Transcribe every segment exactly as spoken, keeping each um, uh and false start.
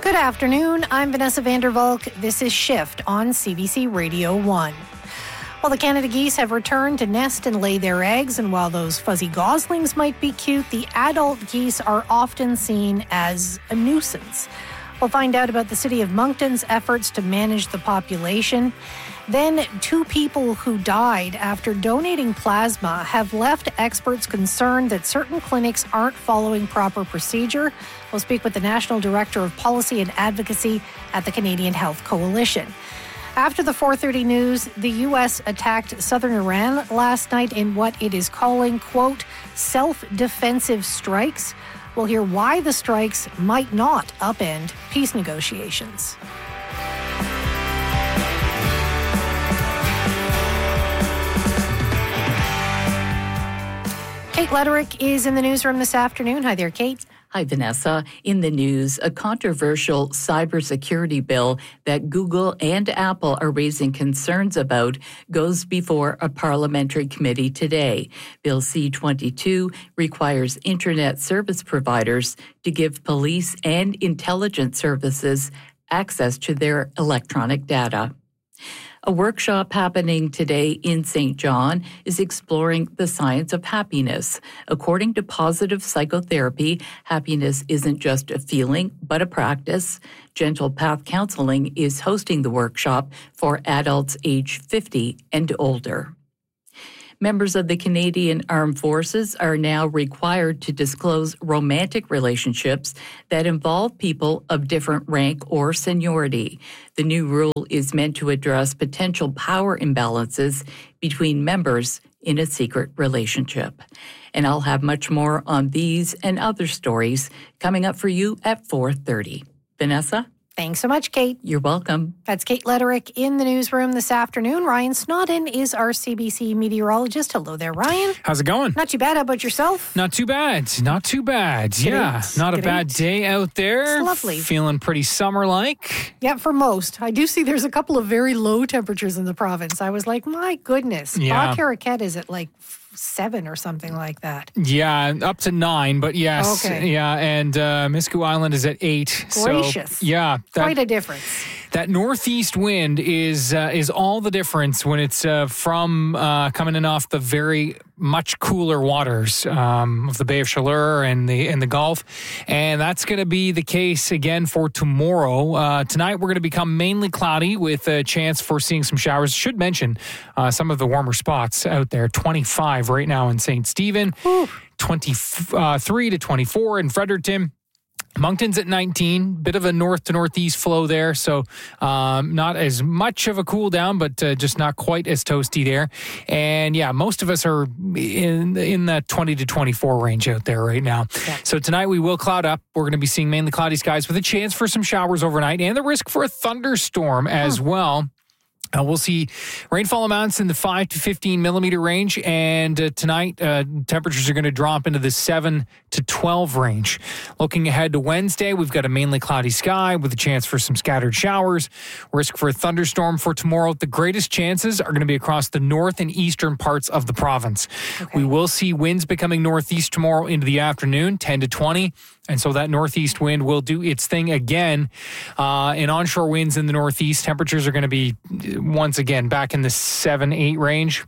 Good afternoon. I'm Vanessa Vandervalk. This is Shift on C B C Radio one. Well, the Canada geese have returned to nest and lay their eggs, and while those fuzzy goslings might be cute, the adult geese are often seen as a nuisance. We'll find out about the City of Moncton's efforts to manage the population. Then, two people who died after donating plasma have left experts concerned that certain clinics aren't following proper procedure. We'll speak with the National Director of Policy and Advocacy at the Canadian Health Coalition. After the four thirty news, the U S attacked southern Iran last night in what it is calling, quote, self-defensive strikes. We'll hear why the strikes might not upend peace negotiations. Kate Lederick is in the newsroom this afternoon. Hi there, Kate. Hi, Vanessa. In the news, a controversial cybersecurity bill that Google and Apple are raising concerns about goes before a parliamentary committee today. Bill C twenty-two requires internet service providers to give police and intelligence services access to their electronic data. A workshop happening today in Saint John is exploring the science of happiness. According to positive psychotherapy, happiness isn't just a feeling, but a practice. Gentle Path Counseling is hosting the workshop for adults age fifty and older. Members of the Canadian Armed Forces are now required to disclose romantic relationships that involve people of different rank or seniority. The new rule is meant to address potential power imbalances between members in a secret relationship. And I'll have much more on these and other stories coming up for you at four thirty. Vanessa? Thanks so much, Kate. You're welcome. That's Kate Lederick in the newsroom this afternoon. Ryan Snodden is our C B C meteorologist. Hello there, Ryan. How's it going? Not too bad. How about yourself? Not too bad. Not too bad. Good yeah, eight. not Good a bad eight. day out there. It's lovely. Feeling pretty summer-like. Yeah, for most. I do see there's a couple of very low temperatures in the province. I was like, my goodness. Yeah. Ba-Caracat is at like seven or something like that. Yeah, up to nine, but yes. Okay. Yeah, and uh, Miscou Island is at eight. Gracious. So, yeah. That, Quite a difference. That northeast wind is uh, is all the difference when it's uh, from uh, coming in off the very much cooler waters um, of the Bay of Chaleur and the and the Gulf, and that's going to be the case again for tomorrow. Uh, tonight we're going to become mainly cloudy with a chance for seeing some showers. Should mention uh, some of the warmer spots out there. twenty-five right now in Saint Stephen, Ooh. twenty-three to twenty-four in Fredericton. Moncton's at nineteen, bit of a north to northeast flow there, so um, not as much of a cool down, but uh, just not quite as toasty there. And yeah, most of us are in in that twenty to twenty-four range out there right now. Yeah. So tonight we will cloud up. We're going to be seeing mainly cloudy skies with a chance for some showers overnight and the risk for a thunderstorm as well. Uh, we'll see rainfall amounts in the five to fifteen millimeter range, and uh, tonight uh, temperatures are going to drop into the seven to twelve range. Looking ahead to Wednesday, we've got a mainly cloudy sky with a chance for some scattered showers. Risk for a thunderstorm for tomorrow. The greatest chances are going to be across the north and eastern parts of the province. Okay. We will see winds becoming northeast tomorrow into the afternoon, ten to twenty. And so that northeast wind will do its thing again. Uh, and onshore winds in the northeast, temperatures are going to be, once again, back in the seven, eight range.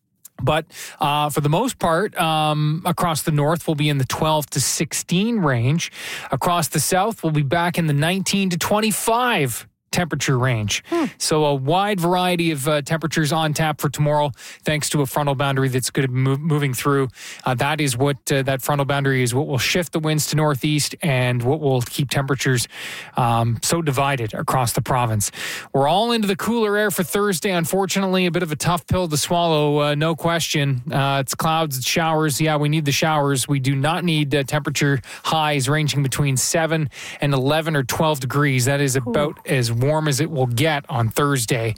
But uh, for the most part, um, across the north, we'll be in the twelve to sixteen range. Across the south, we'll be back in the nineteen to twenty-five temperature range. Hmm. So a wide variety of uh, temperatures on tap for tomorrow, thanks to a frontal boundary that's going to be move, moving through. Uh, that is what uh, that frontal boundary is what will shift the winds to northeast and what will keep temperatures um, so divided across the province. We're all into the cooler air for Thursday. Unfortunately, a bit of a tough pill to swallow, uh, no question. Uh, it's clouds, it's showers. Yeah, we need the showers. We do not need uh, temperature highs ranging between seven and eleven or twelve degrees. That is about Ooh. as warm as it will get on Thursday.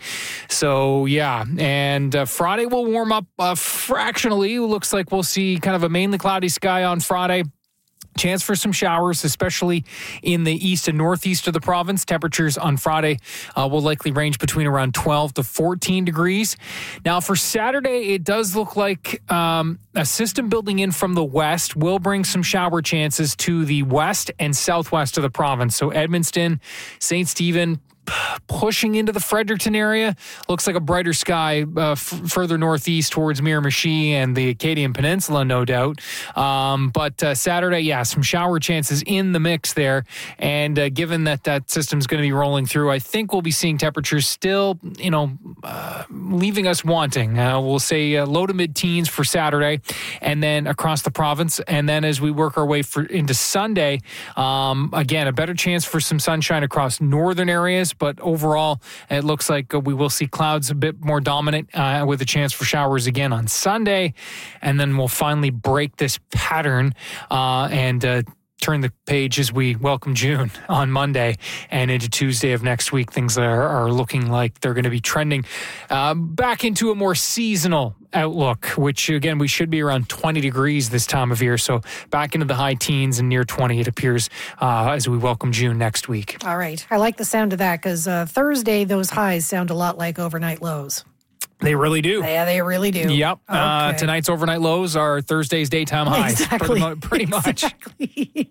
So, yeah. And uh, Friday will warm up uh, fractionally. Looks like we'll see kind of a mainly cloudy sky on Friday. Chance for some showers, especially in the east and northeast of the province. Temperatures on Friday uh, will likely range between around twelve to fourteen degrees. Now, for Saturday, it does look like um, a system building in from the west will bring some shower chances to the west and southwest of the province. So Edmundston, Saint Stephen, pushing into the Fredericton area. Looks like a brighter sky uh, f- further northeast towards Miramichi and the Acadian Peninsula, no doubt. Um, but uh, Saturday, yeah, some shower chances in the mix there. And uh, given that that system's going to be rolling through, I think we'll be seeing temperatures still, you know, uh, leaving us wanting. Uh, we'll say uh, low to mid-teens for Saturday and then across the province. And then as we work our way for, into Sunday, um, again, a better chance for some sunshine across northern areas. But overall, it looks like we will see clouds a bit more dominant uh, with a chance for showers again on Sunday. And then we'll finally break this pattern uh, and uh, turn the page as we welcome June on Monday and into Tuesday of next week. Things are, are looking like they're going to be trending uh, back into a more seasonal outlook, which again, we should be around twenty degrees this time of year. So back into the high teens and near twenty, it appears, uh, as we welcome June next week. All right. I like the sound of that because uh, Thursday, those highs sound a lot like overnight lows. They really do. Yeah, they really do. Yep. Okay. Uh, tonight's overnight lows are Thursday's daytime highs. Exactly. Pretty, pretty much. Exactly.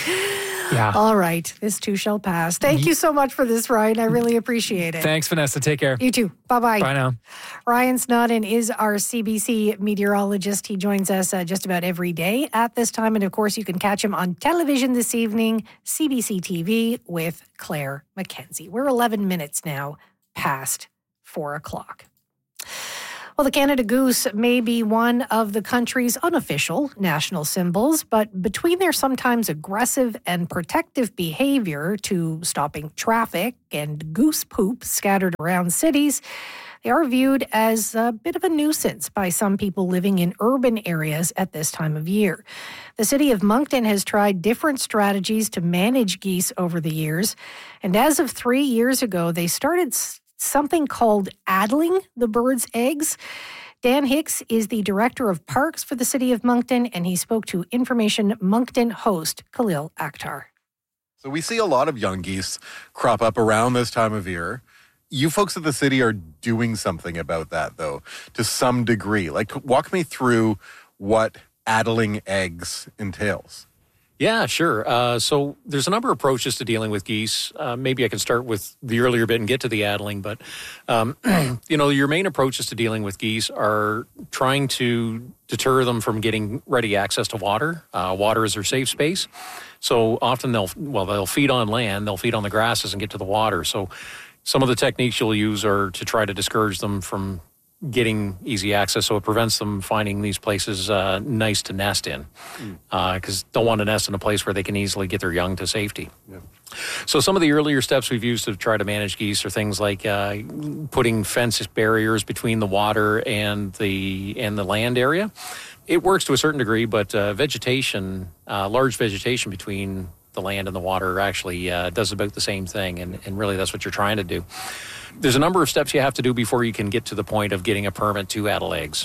Yeah. All right. This too shall pass. Thank you so much for this, Ryan. I really appreciate it. Thanks, Vanessa. Take care. You too. Bye-bye. Bye now. Ryan Snodden is our C B C meteorologist. He joins us uh, just about every day at this time. And of course, you can catch him on television this evening, C B C T V with Claire McKenzie. We're eleven minutes now past four o'clock. Well, the Canada Goose may be one of the country's unofficial national symbols, but between their sometimes aggressive and protective behavior to stopping traffic and goose poop scattered around cities, they are viewed as a bit of a nuisance by some people living in urban areas at this time of year. The city of Moncton has tried different strategies to manage geese over the years, and as of three years ago, they started something called addling the birds' eggs. Dan Hicks is the director of parks for the city of Moncton, and he spoke to Information Moncton host Khalil Akhtar. So we see a lot of young geese crop up around this time of year. You folks at the city are doing something about that, though, to some degree. Like, walk me through what addling eggs entails. Yeah, sure. Uh, so there's a number of approaches to dealing with geese. Uh, maybe I can start with the earlier bit and get to the addling. But, um, you know, your main approaches to dealing with geese are trying to deter them from getting ready access to water. Uh, water is their safe space. So often they'll, well, they'll feed on land, they'll feed on the grasses and get to the water. So some of the techniques you'll use are to try to discourage them from getting easy access, so it prevents them finding these places uh, nice to nest in, because mm. uh, don't want to nest in a place where they can easily get their young to safety. Yeah. So some of the earlier steps we've used to try to manage geese are things like uh, putting fence barriers between the water and the and the land area. It works to a certain degree, but uh, vegetation, uh, large vegetation between the land and the water actually uh, does about the same thing, and, and really that's what you're trying to do. There's a number of steps you have to do before you can get to the point of getting a permit to addle eggs.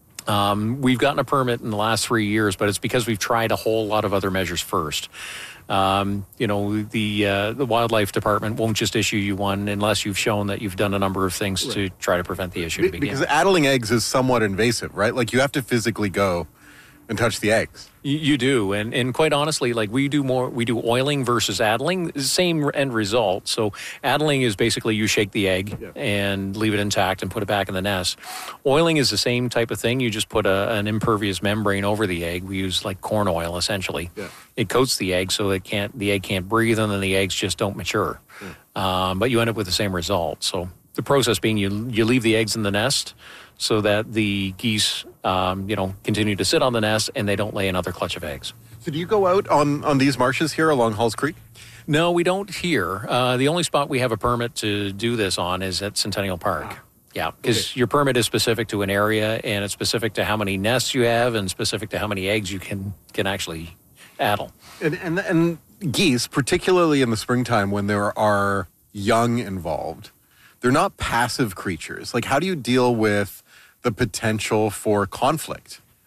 Um, we've gotten a permit in the last three years, but it's because we've tried a whole lot of other measures first. Um, you know, the uh, the wildlife department won't just issue you one unless you've shown that you've done a number of things right. to try to prevent the issue. Be- to begin. Because addling eggs is somewhat invasive, right? Like, you have to physically go and touch the eggs. You, you do, and and quite honestly, like we do more, we do oiling versus addling, same end result. So addling is basically you shake the egg yeah. and leave it intact and put it back in the nest. Oiling is the same type of thing. You just put a, an impervious membrane over the egg. We use like corn oil essentially. Yeah. It coats the egg so it can't the egg can't breathe, and then the eggs just don't mature. Yeah. Um, but you end up with the same result. So the process being you you leave the eggs in the nest so that the geese, um, you know, continue to sit on the nest and they don't lay another clutch of eggs. So do you go out on, on these marshes here along Halls Creek? No, we don't here. Uh, the only spot we have a permit to do this on is at Centennial Park. Ah. Yeah, because okay. your permit is specific to an area, and it's specific to how many nests you have and specific to how many eggs you can, can actually addle. And, and, and geese, particularly in the springtime when there are young involved, they're not passive creatures. Like, how do you deal with the potential for conflict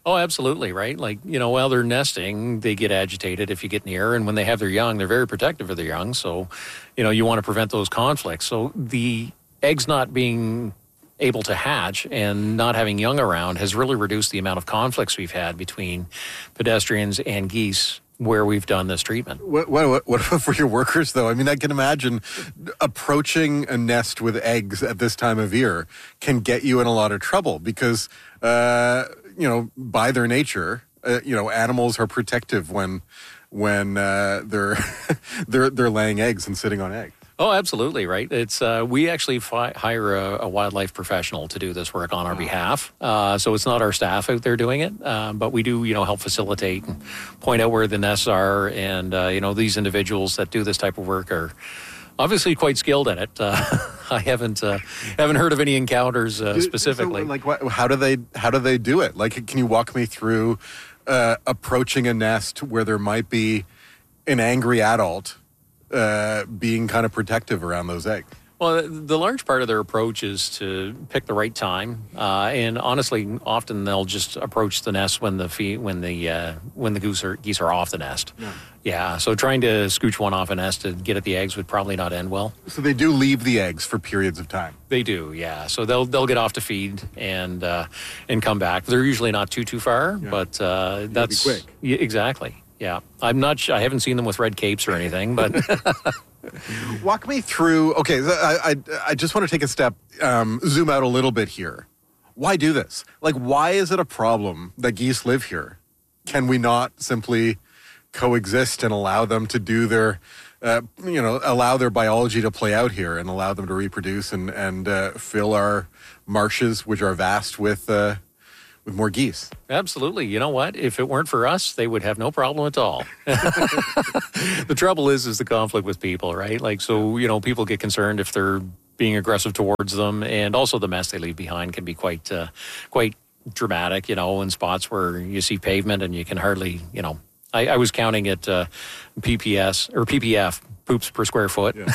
Oh, absolutely, right? Like, you know, while they're nesting, they get agitated if you get near. And when they have their young, they're very protective of their young. So, you know, you want to prevent those conflicts. So the eggs not being able to hatch and not having young around has really reduced the amount of conflicts we've had between pedestrians and geese where we've done this treatment. What, what, what for your workers, though? I mean, I can imagine approaching a nest with eggs at this time of year can get you in a lot of trouble because, uh, you know, by their nature, uh, you know, animals are protective when when uh, they're they're they're laying eggs and sitting on eggs. Oh, absolutely, right. It's uh, we actually fi- hire a, a wildlife professional to do this work on our behalf. Uh, so it's not our staff out there doing it, uh, but we do, you know, help facilitate and point out where the nests are. And uh, you know, these individuals that do this type of work are obviously quite skilled at it. Uh, I haven't uh, haven't heard of any encounters uh, specifically. So, like, what, how do they how do they do it? Like, can you walk me through uh, approaching a nest where there might be an angry adult uh, being kind of protective around those eggs? Well, the large part of their approach is to pick the right time, uh, and honestly, often they'll just approach the nest when the fee- when the uh, when the goose are, geese are off the nest. Yeah. yeah. So trying to scooch one off a nest to get at the eggs would probably not end well. So they do leave the eggs for periods of time. They do, yeah. So they'll they'll get off to feed and uh, and come back. They're usually not too too far, yeah. but uh, that's quick. Yeah, exactly. Yeah, I'm not. Sh- I haven't seen them with red capes or anything, but. Walk me through, okay, I, I, I just want to take a step, um, zoom out a little bit here. Why do this? Like, why is it a problem that geese live here? Can we not simply coexist and allow them to do their, uh, you know, allow their biology to play out here and allow them to reproduce and, and uh, fill our marshes, which are vast, with uh, with more geese? Absolutely. You know what? If it weren't for us, they would have no problem at all. The trouble is, is the conflict with people, right? Like, so, you know, people get concerned if they're being aggressive towards them, and also the mess they leave behind can be quite, uh, quite dramatic, you know, in spots where you see pavement and you can hardly, you know, I, I was counting at uh, P P S or P P F, poops per square foot. Yeah,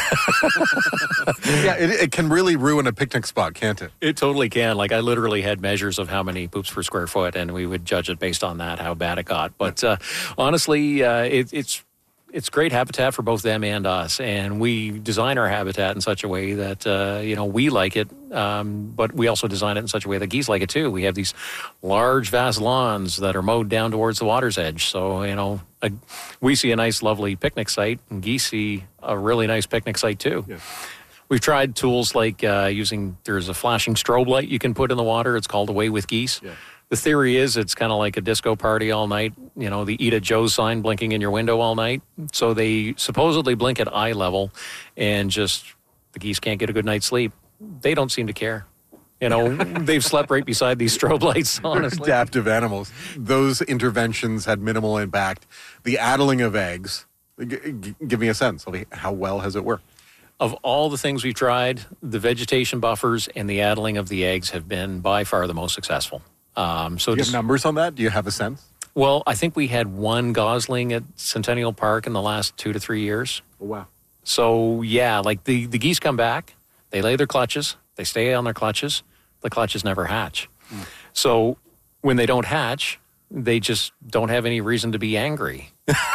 yeah it, it can really ruin a picnic spot, can't it? It totally can. Like, I literally had measures of how many poops per square foot, and we would judge it based on that, how bad it got. But uh, honestly, uh, it, it's it's great habitat for both them and us, and we design our habitat in such a way that uh, you know, we like it, um, but we also design it in such a way that geese like it too. We have these large, vast lawns that are mowed down towards the water's edge, so you know, a, we see a nice, lovely picnic site, and geese see a really nice picnic site too. Yeah. We've tried tools like uh, using, there's a flashing strobe light you can put in the water. It's called Away with Geese. Yeah. The theory is it's kind of like a disco party all night, you know, the Eat at Joe's sign blinking in your window all night. So they supposedly blink at eye level, and just the geese can't get a good night's sleep. They don't seem to care. You know, they've slept right beside these strobe lights, honestly. Adaptive animals. Those interventions had minimal impact. The addling of eggs, g- g- give me a sense of how well has it worked? Of all the things we've tried, the vegetation buffers and the addling of the eggs have been by far the most successful. Um, so Do you just, have numbers on that? Do you have a sense? Well, I think we had one gosling at Centennial Park in the last two to three years. Oh, wow. So, yeah, like the, the geese come back, they lay their clutches, they stay on their clutches, the clutches never hatch. Mm. So when they don't hatch, they just don't have any reason to be angry.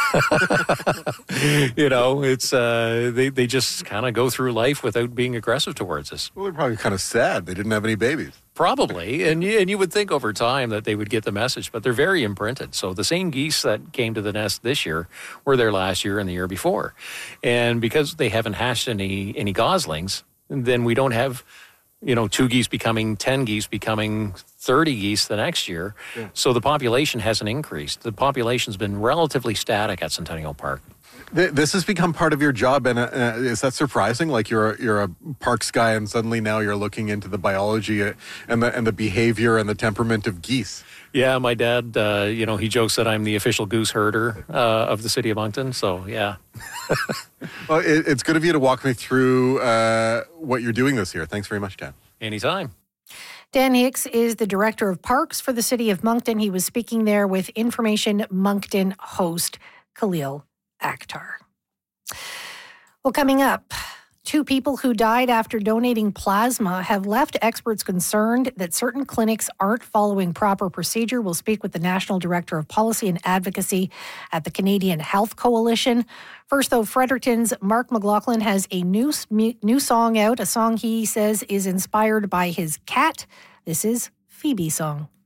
You know, it's uh, they, they just kind of go through life without being aggressive towards us. Well, they're probably kind of sad they didn't have any babies. Probably, and you, and you would think over time that they would get the message, but they're very imprinted. So the same geese that came to the nest this year were there last year and the year before. And because they haven't hatched any any goslings, then we don't have, you know, two geese becoming ten geese becoming thirty geese the next year. Yeah. So the population hasn't increased. The population's been relatively static at Centennial Park. This has become part of your job, and uh, is that surprising? Like you're a, you're a parks guy, and suddenly now you're looking into the biology and the and the behavior and the temperament of geese. Yeah, my dad, uh, you know, he jokes that I'm the official goose herder uh, of the city of Moncton. So yeah. Well, it, it's good of you to walk me through uh, what you're doing this year. Thanks very much, Dan. Anytime. Dan Hicks is the Director of Parks for the City of Moncton. He was speaking there with Information Moncton host Khalil Akhtar. Well, coming up, Two people who died after donating plasma have left experts concerned that certain clinics aren't following proper procedure. We'll speak with the National Director of Policy and Advocacy at the Canadian Health Coalition. First, though, Fredericton's Mark McLaughlin has a new, new song out, a song he says is inspired by his cat. This is Phoebe's song.